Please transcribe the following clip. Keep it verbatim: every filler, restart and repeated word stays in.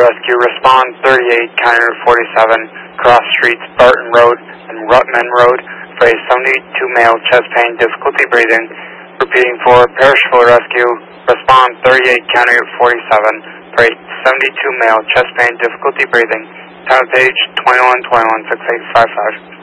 rescue, respond thirty-eight, County Route forty-seven, cross streets Barton Road and Rutman Road for a seventy-two male, chest pain, difficulty breathing. Repeating for perishable rescue, respond thirty-eight, County Route forty-seven for a seventy-two male, chest pain, difficulty breathing. Time of page twenty-one twenty-one, six eight five five.